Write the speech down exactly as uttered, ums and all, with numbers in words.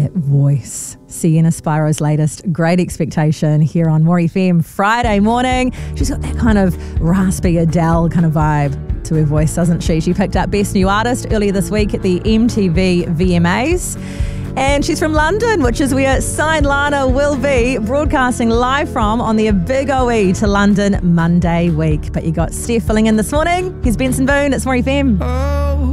that voice. Sienna Spiro's latest, Great Expectation, here on More F M Friday morning. She's got that kind of raspy Adele kind of vibe to her voice, doesn't she? She picked up Best New Artist earlier this week at the M T V V M As. And she's from London, which is where Sign Lana will be broadcasting live from on their Big O E to London Monday week. But you got Steph filling in this morning. Here's Benson Boone. It's More F M. Oh.